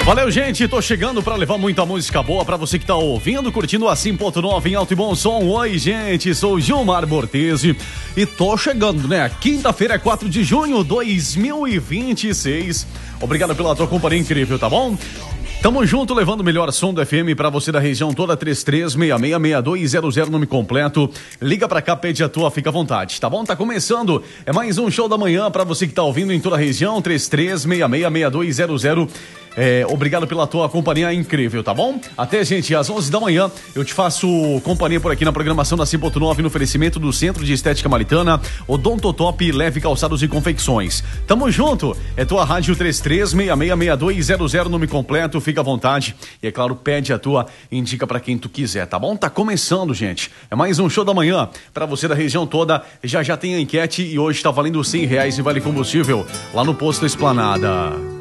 Valeu, gente, tô chegando pra levar muita música boa pra você que tá ouvindo, curtindo a 100.9 em alto e bom som. Oi, gente, sou Gilmar Bortese e tô chegando, né? Quinta-feira é 4 de junho de 2026. Obrigado pela tua companhia incrível, tá bom? Tamo junto, levando o melhor som do FM pra você da região toda, 33666200, nome completo. Liga pra cá, pede a tua, fica à vontade, tá bom? Tá começando, é mais um show da manhã pra você que tá ouvindo em toda a região, 33666200. Obrigado pela tua companhia incrível, tá bom? Até, gente, às 11 da manhã eu te faço companhia por aqui na programação da 100.9 no oferecimento do Centro de Estética Maritana, Odontotop, Leve Calçados e Confecções. Tamo junto, é tua rádio 33666200, nome completo, fica à vontade. E é claro, pede a tua, indica pra quem tu quiser, tá bom? Tá começando, gente. É mais um show da manhã pra você da região toda. Já tem a enquete e hoje tá valendo R$100 em vale combustível lá no Posto Esplanada.